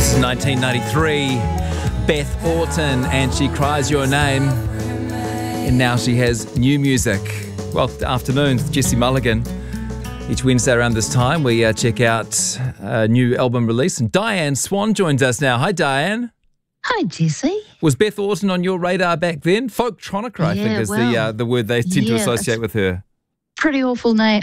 This is 1993, Beth Orton, and She Cries Your Name. And now she has new music. Well, afternoon, Jesse Mulligan. Each Wednesday around this time, we check out a new album release. And Diane Swan joins us now. Hi, Diane. Hi, Jesse. Was Beth Orton on your radar back then? Folktronica, I think, is the word they tend to associate with her. Pretty awful name.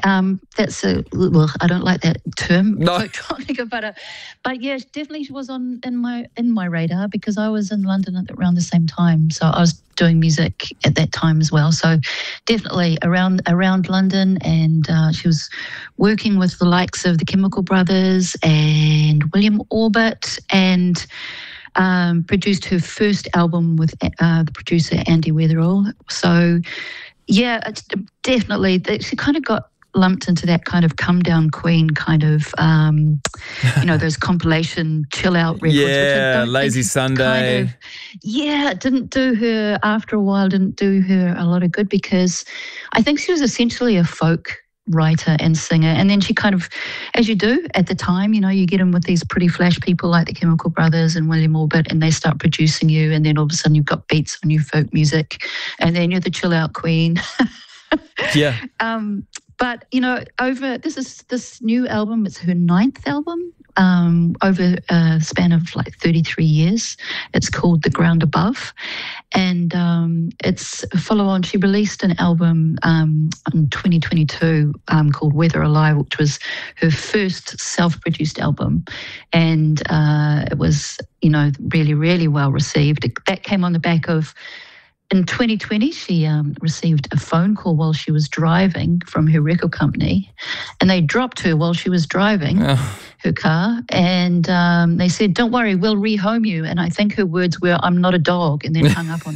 I don't like that term, no. Folktronica, but yeah, definitely she was in my radar because I was in London around the same time, so I was doing music at that time as well. So definitely around London, and she was working with the likes of the Chemical Brothers and William Orbit, and produced her first album with the producer Andy Weatherall. So. Yeah, it's definitely. She kind of got lumped into that kind of come down queen kind of, those compilation chill out records. Yeah, Lazy Sunday. It didn't do her, after a while, didn't do her a lot of good because I think she was essentially a folk writer and singer, and then she kind of, as you do at the time, you get in with these pretty flash people like the Chemical Brothers and William Orbit, and they start producing you, and then all of a sudden you've got beats on your folk music, and then you're the chill out queen. Yeah. But over this new album, it's her 9th album, over a span of like 33 years. It's called The Ground Above, and it's a follow-on. She released an album in 2022 called Weather Alive, which was her first self-produced album, and it was really, really well received. That came on the back of. In 2020, she received a phone call while she was driving from her record company, and they dropped her while she was driving her car, and they said, "Don't worry, we'll rehome you." And I think her words were, "I'm not a dog," and then hung up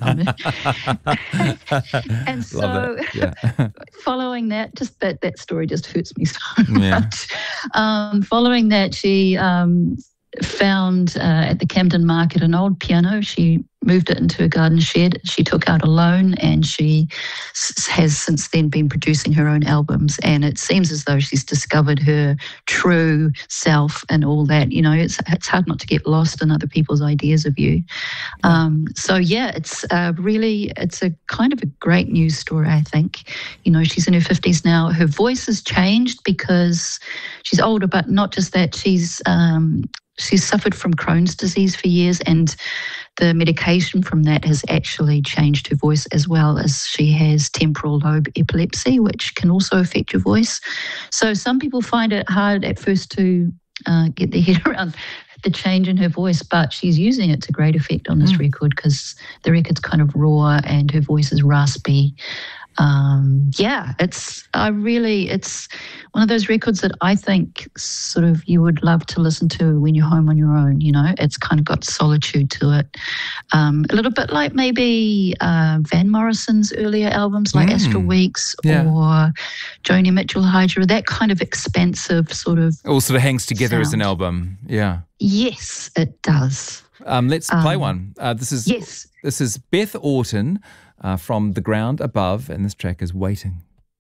on her. And so, following that, just that story just hurts me so much. Following that, she found at the Camden Market an old piano. She moved it into a garden shed. She took out a loan, and she has since then been producing her own albums. And it seems as though she's discovered her true self and all that. It's hard not to get lost in other people's ideas of you. It's it's a kind of a great news story, I think. She's in her 50s now. Her voice has changed because she's older, but not just that. She's suffered from Crohn's disease for years, and the medication from that has actually changed her voice, as well as she has temporal lobe epilepsy, which can also affect your voice. So some people find it hard at first to get their head around the change in her voice, but she's using it to great effect on this record because the record's kind of raw and her voice is raspy. It's one of those records that I think sort of you would love to listen to when you're home on your own. It's kind of got solitude to it, a little bit like maybe Van Morrison's earlier albums like Astral Weeks or Joni Mitchell Hydra, that kind of expansive sort of all sort of hangs together sound. as an album. Yeah. Yes, it does. Let's play one. This is Beth Orton from The Ground Above, and this track is Waiting.